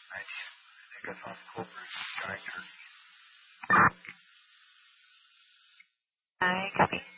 I think I found the culprit. Giant turkey. Hi, copy.